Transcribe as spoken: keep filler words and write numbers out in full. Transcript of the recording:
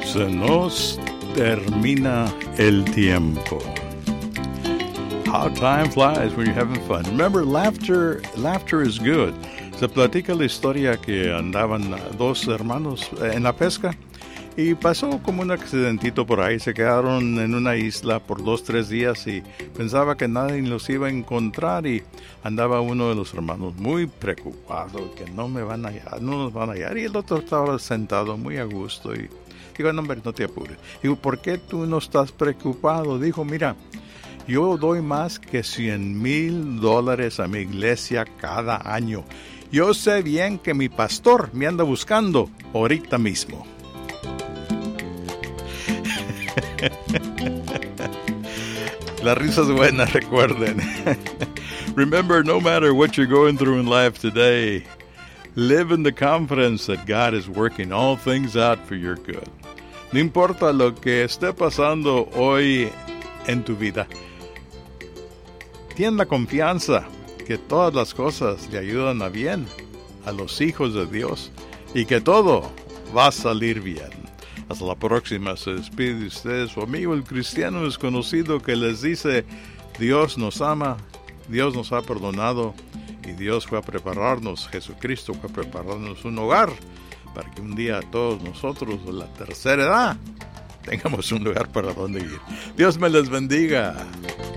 Se nos termina el tiempo. How time flies when you're having fun. Remember, laughter, laughter is good. Se platica la historia que andaban dos hermanos en la pesca y pasó como un accidentito por ahí. Se quedaron en una isla por dos, tres días y pensaba que nadie los iba a encontrar y andaba uno de los hermanos muy preocupado que no me van a hallar, no nos van a hallar. Y el otro estaba sentado muy a gusto y digo, no, hombre, no te apures. Digo, ¿por qué tú no estás preocupado? Dijo, mira, yo doy más que cien mil dólares a mi iglesia cada año. Yo sé bien que mi pastor me anda buscando ahorita mismo. La risa es buena, recuerden. Remember, no matter what you're going through in life today, live in the confidence that God is working all things out for your good. No importa lo que esté pasando hoy en tu vida, ten la confianza que todas las cosas le ayudan a bien a los hijos de Dios y que todo va a salir bien. Hasta la próxima. Se despide de ustedes su amigo el cristiano desconocido que les dice: Dios nos ama, Dios nos ha perdonado y Dios fue a prepararnos, Jesucristo fue a prepararnos un hogar para que un día todos nosotros de la tercera edad tengamos un lugar para donde ir. Dios me les bendiga.